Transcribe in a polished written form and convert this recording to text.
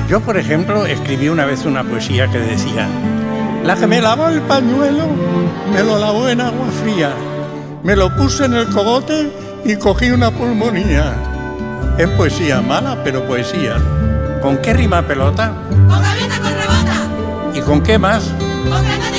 Yo, por ejemplo, escribí una vez una poesía que decía: la que me lavó el pañuelo, me lo lavó en agua fría, me lo puse en el cogote y cogí una pulmonía. Es poesía mala, pero poesía. ¿Con qué rima pelota? Con gaviota con rebota. ¿Y con qué más? Con granate